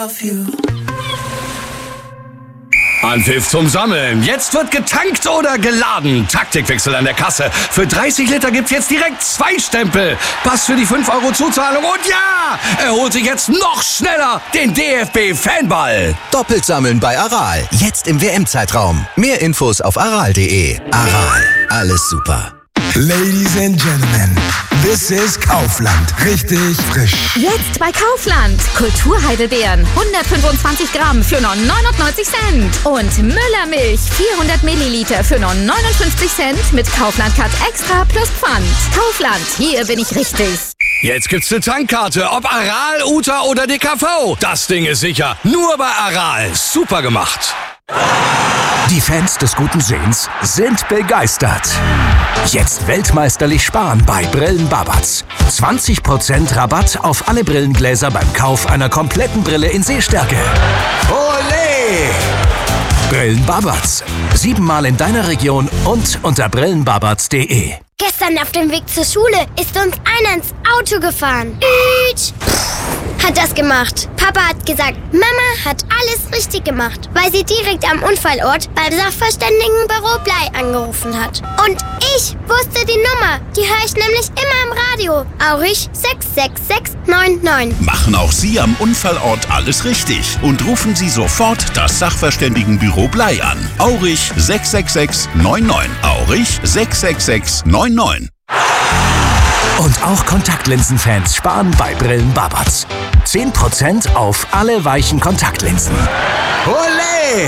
Anpfiff zum Sammeln. Jetzt wird getankt oder geladen. Taktikwechsel an der Kasse. Für 30 Liter gibt's jetzt direkt 2 Stempel. Pass für die 5 € Zuzahlung. Und ja, er holt sich jetzt noch schneller den DFB-Fanball. Doppelt sammeln bei Aral. Jetzt im WM-Zeitraum. Mehr Infos auf aral.de. Aral. Alles super. Ladies and Gentlemen, this is Kaufland. Richtig frisch. Jetzt bei Kaufland. Kulturheidelbeeren 125 Gramm für nur 99 Cent. Und Müllermilch 400 Milliliter für nur 59 Cent mit Kaufland Cut Extra plus Pfand. Kaufland, hier bin ich richtig. Jetzt gibt's eine Tankkarte, ob Aral, Uta oder DKV. Das Ding ist sicher. Nur bei Aral. Super gemacht. Die Fans des guten Sehens sind begeistert. Jetzt weltmeisterlich sparen bei Brillen Babatz. 20% Rabatt auf alle Brillengläser beim Kauf einer kompletten Brille in Sehstärke. Olé! Brillen Babatz. 7-mal in deiner Region und unter brillenbabatz.de. Gestern auf dem Weg zur Schule ist uns einer ins Auto gefahren. Hat das gemacht. Papa hat gesagt, Mama hat alles richtig gemacht, weil sie direkt am Unfallort beim Sachverständigenbüro Blei angerufen hat. Und ich wusste die Nummer. Die höre ich nämlich immer im Radio. Aurich 66699. Machen auch Sie am Unfallort alles richtig und rufen Sie sofort das Sachverständigenbüro Blei an. Aurich 66699. Aurich 66699. Und auch Kontaktlinsenfans sparen bei Brillen Babatz. 10% auf alle weichen Kontaktlinsen. Olé!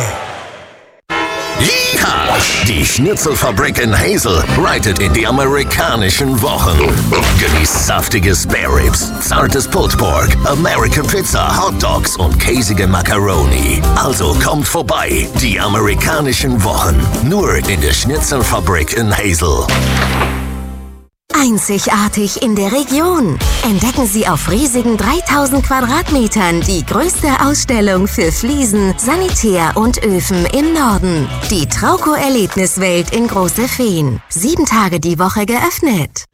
Ja, die Schnitzelfabrik in Hazel reitet in die amerikanischen Wochen. Genießt saftige Spare Ribs, zartes Pulled Pork, American Pizza, Hot Dogs und käsige Macaroni. Also kommt vorbei, die amerikanischen Wochen. Nur in der Schnitzelfabrik in Hazel. Einzigartig in der Region. Entdecken Sie auf riesigen 3000 Quadratmetern die größte Ausstellung für Fliesen, Sanitär und Öfen im Norden. Die Trauco-Erlebniswelt in Große Feen. 7 Tage die Woche geöffnet.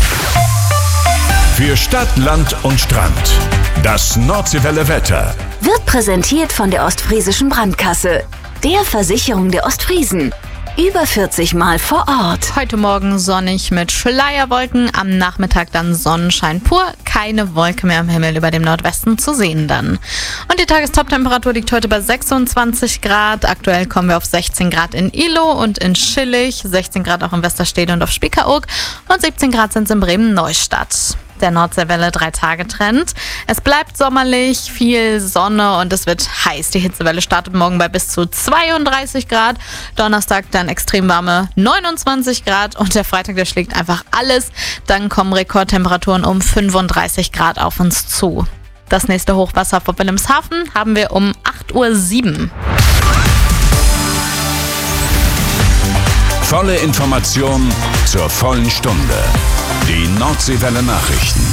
Für Stadt, Land und Strand. Das Nordseewelle Wetter. Wird präsentiert von der Ostfriesischen Brandkasse, der Versicherung der Ostfriesen. Über 40 Mal vor Ort. Heute Morgen sonnig mit Schleierwolken, am Nachmittag dann Sonnenschein pur, keine Wolke mehr am Himmel über dem Nordwesten zu sehen dann. Und die Tagestoptemperatur liegt heute bei 26 Grad, aktuell kommen wir auf 16 Grad in Ilo und in Schillig, 16 Grad auch in Westerstede und auf Spiekeroog und 17 Grad sind es in Bremen-Neustadt. Der Nordseewelle 3-Tage-Trend. Es bleibt sommerlich, viel Sonne und es wird heiß. Die Hitzewelle startet morgen bei bis zu 32 Grad. Donnerstag dann extrem warme 29 Grad und der Freitag, der schlägt einfach alles. Dann kommen Rekordtemperaturen um 35 Grad auf uns zu. Das nächste Hochwasser vor Wilhelmshaven haben wir um 8:07 Uhr. Volle Information zur vollen Stunde. Die Nordseewelle Nachrichten.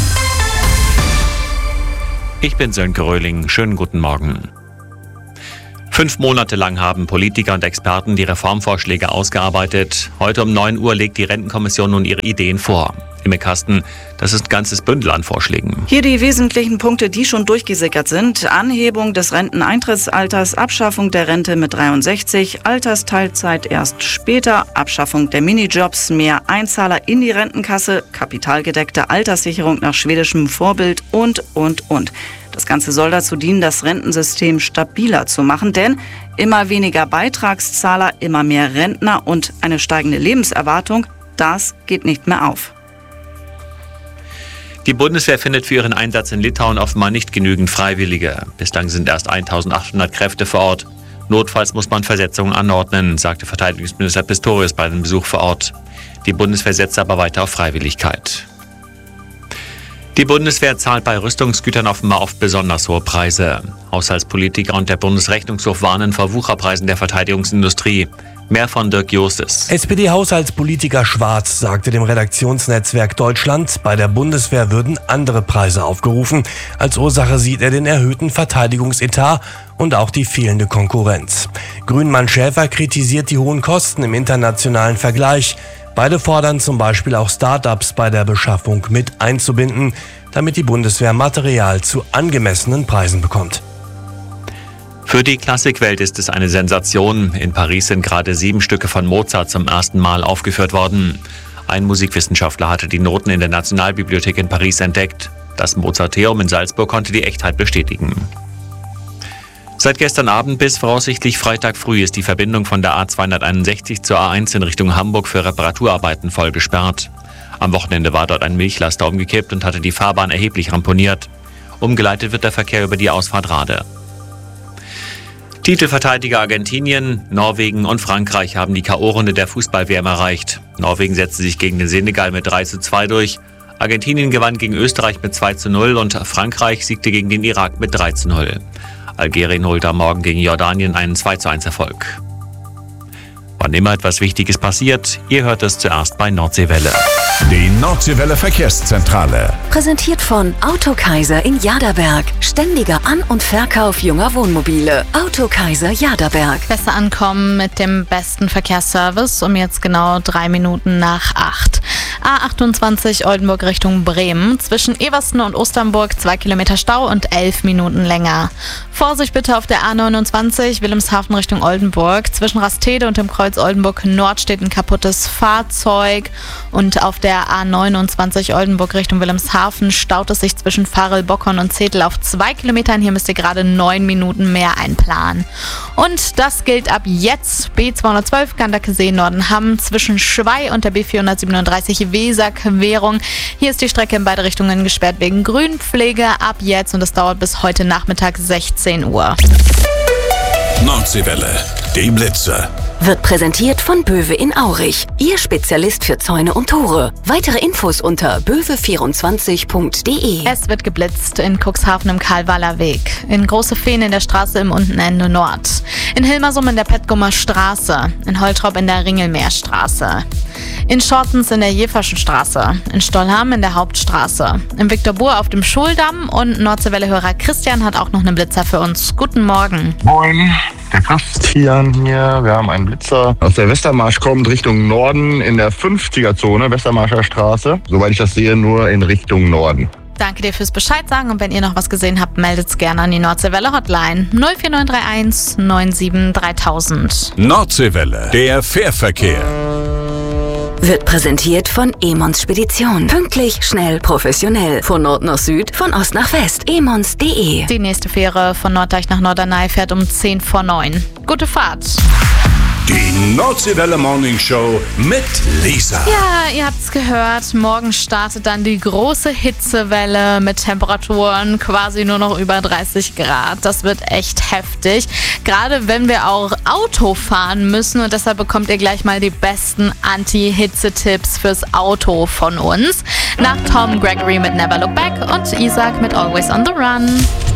Ich bin Sönke Röhling. Schönen guten Morgen. 5 Monate lang haben Politiker und Experten die Reformvorschläge ausgearbeitet. Heute um 9 Uhr legt die Rentenkommission nun ihre Ideen vor. Im Kasten, das ist ein ganzes Bündel an Vorschlägen. Hier die wesentlichen Punkte, die schon durchgesickert sind. Anhebung des Renteneintrittsalters, Abschaffung der Rente mit 63, Altersteilzeit erst später, Abschaffung der Minijobs, mehr Einzahler in die Rentenkasse, kapitalgedeckte Alterssicherung nach schwedischem Vorbild und. Das Ganze soll dazu dienen, das Rentensystem stabiler zu machen, denn immer weniger Beitragszahler, immer mehr Rentner und eine steigende Lebenserwartung, das geht nicht mehr auf. Die Bundeswehr findet für ihren Einsatz in Litauen offenbar nicht genügend Freiwillige. Bislang sind erst 1800 Kräfte vor Ort. Notfalls muss man Versetzungen anordnen, sagte Verteidigungsminister Pistorius bei dem Besuch vor Ort. Die Bundeswehr setzt aber weiter auf Freiwilligkeit. Die Bundeswehr zahlt bei Rüstungsgütern offenbar oft besonders hohe Preise. Haushaltspolitiker und der Bundesrechnungshof warnen vor Wucherpreisen der Verteidigungsindustrie. Mehr von Dirk Justes. SPD-Haushaltspolitiker Schwarz sagte dem Redaktionsnetzwerk Deutschland, bei der Bundeswehr würden andere Preise aufgerufen. Als Ursache sieht er den erhöhten Verteidigungsetat und auch die fehlende Konkurrenz. Grünmann Schäfer kritisiert die hohen Kosten im internationalen Vergleich. Beide fordern zum Beispiel auch Start-ups bei der Beschaffung mit einzubinden, damit die Bundeswehr Material zu angemessenen Preisen bekommt. Für die Klassikwelt ist es eine Sensation. In Paris sind gerade 7 Stücke von Mozart zum ersten Mal aufgeführt worden. Ein Musikwissenschaftler hatte die Noten in der Nationalbibliothek in Paris entdeckt. Das Mozarteum in Salzburg konnte die Echtheit bestätigen. Seit gestern Abend bis voraussichtlich Freitag früh ist die Verbindung von der A261 zur A1 in Richtung Hamburg für Reparaturarbeiten voll gesperrt. Am Wochenende war dort ein Milchlaster umgekippt und hatte die Fahrbahn erheblich ramponiert. Umgeleitet wird der Verkehr über die Ausfahrt Rade. Titelverteidiger Argentinien, Norwegen und Frankreich haben die K.O.-Runde der Fußball-WM erreicht. Norwegen setzte sich gegen den Senegal mit 3:2 durch. Argentinien gewann gegen Österreich mit 2:0 und Frankreich siegte gegen den Irak mit 3:0. Algerien holte am Morgen gegen Jordanien einen 2:1 Erfolg. Wann immer etwas Wichtiges passiert, ihr hört es zuerst bei Nordseewelle. Die Nordseewelle Verkehrszentrale. Präsentiert von Autokaiser in Jaderberg. Ständiger An- und Verkauf junger Wohnmobile. Autokaiser Jaderberg. Besser ankommen mit dem besten Verkehrsservice um jetzt genau 3 Minuten nach 8. A28 Oldenburg Richtung Bremen. Zwischen Eversten und Osternburg 2 Kilometer Stau und 11 Minuten länger. Vorsicht bitte auf der A29 Wilhelmshaven Richtung Oldenburg. Zwischen Rastede und dem Kreuz Oldenburg Nord steht ein kaputtes Fahrzeug. Und auf der A29 Oldenburg Richtung Wilhelmshaven staut es sich zwischen Farel, Bockhorn und Zetel auf 2 Kilometern. Hier müsst ihr gerade 9 Minuten mehr einplanen. Und das gilt ab jetzt. B212 Ganderkesee Nordenham zwischen Schwei und der B437 Weser-Querung. Hier ist die Strecke in beide Richtungen gesperrt wegen Grünpflege ab jetzt und es dauert bis heute Nachmittag 16 Uhr. Nordseewelle, die Blitzer. Wird präsentiert von Böwe in Aurich. Ihr Spezialist für Zäune und Tore. Weitere Infos unter böwe24.de. Es wird geblitzt in Cuxhaven im Karl-Waller Weg, in Große Fehn in der Straße im Untenende Nord, in Hilmersum in der Pettgummer Straße, in Holtrop in der Ringelmeerstraße, in Schortens in der Jeverschen Straße, in Stollham in der Hauptstraße, in Viktorbuhr auf dem Schuldamm und Nordseewelle-Hörer Christian hat auch noch einen Blitzer für uns. Guten Morgen. Moin, der Christian hier. Wir haben einen Blitzer aus der Westermarsch kommt Richtung Norden in der 50er-Zone, Westermarscher Straße. Soweit ich das sehe, nur in Richtung Norden. Danke dir fürs Bescheid sagen und wenn ihr noch was gesehen habt, meldet's gerne an die Nordseewelle Hotline 04931 97 3000. Nordseewelle, der Fährverkehr. Wird präsentiert von Emons Spedition. Pünktlich, schnell, professionell. Von Nord nach Süd, von Ost nach West. emons.de. Die nächste Fähre von Norddeich nach Norderney fährt um 10 vor 9. Gute Fahrt. Die Nordseewelle Morning Show mit Lisa. Ja, ihr habt's gehört. Morgen startet dann die große Hitzewelle mit Temperaturen quasi nur noch über 30 Grad. Das wird echt heftig. Gerade wenn wir auch Auto fahren müssen. Und deshalb bekommt ihr gleich mal die besten Anti-Hitze-Tipps fürs Auto von uns. Nach Tom Gregory mit Never Look Back und Isaac mit Always on the Run.